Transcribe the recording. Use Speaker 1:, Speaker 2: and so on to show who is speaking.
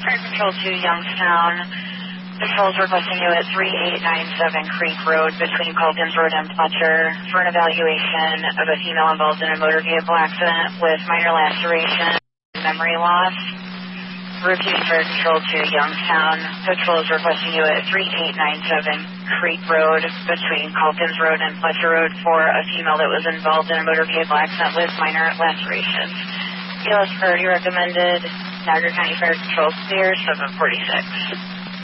Speaker 1: Fire Control to Youngstown. Patrol's requesting you at 3897 Creek Road between Calkins Road and Fletcher for an evaluation of a female involved in a motor vehicle accident with minor laceration and memory loss. Repeating Fire Control to Youngstown. Patrol is requesting you at 3897 Creek Road between Calkins Road and Fletcher Road for a female that was involved in a motor vehicle accident with minor lacerations. ELS priority recommended. Niagara County Fire Control clear 746.